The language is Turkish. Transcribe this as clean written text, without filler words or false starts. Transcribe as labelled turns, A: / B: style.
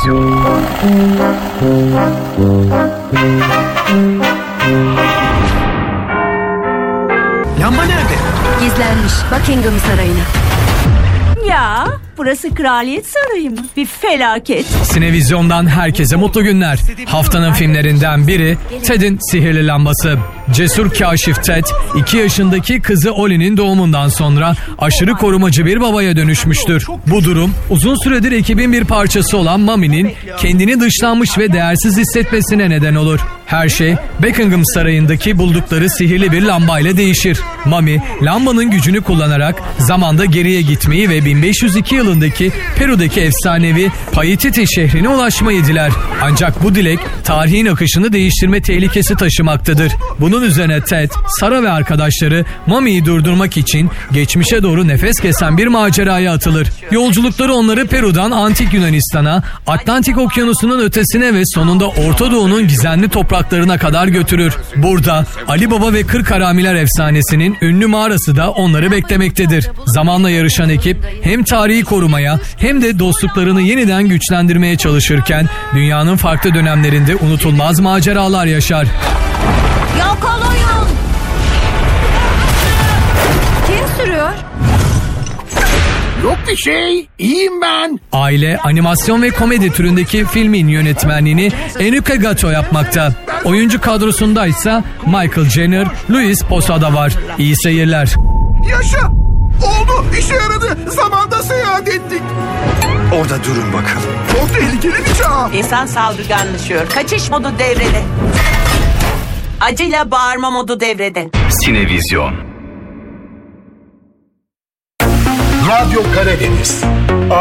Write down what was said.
A: Lamba nerede?
B: Gizlenmiş Buckingham Sarayı'na.
C: Ya burası kraliyet sarayı mı? Bir felaket.
D: Sinevizyon'dan herkese mutlu günler. Haftanın filmlerinden biri Ted'in Sihirli Lambası. Cesur kaşif Ted, 2 yaşındaki kızı Ollie'nin doğumundan sonra aşırı korumacı bir babaya dönüşmüştür. Bu durum uzun süredir ekibin bir parçası olan Mummy'nin kendini dışlanmış ve değersiz hissetmesine neden olur. Her şey Buckingham Sarayı'ndaki buldukları sihirli bir lambayla değişir. Mummy, lambanın gücünü kullanarak zamanda geriye gitmeyi ve 1502 yılındaki Peru'daki efsanevi Paititi şehrine ulaşmayı diler. Ancak bu dilek tarihin akışını değiştirme tehlikesi taşımaktadır. Bunun üzerine Ted, Sarah ve arkadaşları Mummy'yi durdurmak için geçmişe doğru nefes kesen bir maceraya atılır. Yolculukları onları Peru'dan Antik Yunanistan'a, Atlantik Okyanusu'nun ötesine ve sonunda Orta Doğu'nun gizemli topraklarına kadar götürür. Burada Ali Baba ve 40 Haramiler efsanesinin ünlü mağarası da onları beklemektedir. Zamanla yarışan ekip hem tarihi korumaya hem de dostluklarını yeniden güçlendirmeye çalışırken dünyanın farklı dönemlerinde unutulmaz maceralar yaşar.
B: Yakalayın! Kim sürüyor?
A: Yok bir şey. İyiyim ben.
D: Aile, animasyon ve komedi türündeki filmin yönetmenliğini Enrique Gatto yapmakta. Oyuncu kadrosunda ise Michael Jenner, Luis Posada var. İyi seyirler.
A: Yaşa. Oldu. İşe yaradı. Zamanda seyahat ettik.
E: Orada durun bakalım.
A: Çok tehlikeli bir çağ.
F: İnsan saldırganlaşıyor. Kaçış modu devrede. Acıyla bağırma modu devrede.
E: Sinevizyon.
G: Radyo Karadeniz.